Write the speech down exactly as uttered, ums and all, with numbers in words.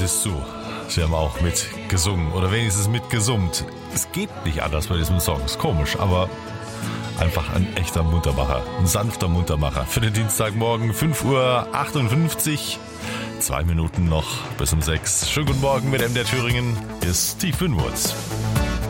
es zu. Sie haben auch mit gesungen oder wenigstens mitgesummt. Es geht nicht anders bei diesem Song. Ist komisch, aber einfach ein echter Muntermacher. Ein sanfter Muntermacher. Für den Dienstagmorgen fünf Uhr achtundfünfzig. Zwei Minuten noch bis um sechs. Schönen guten Morgen mit M D R Thüringen. Hier ist Steve Winwoods.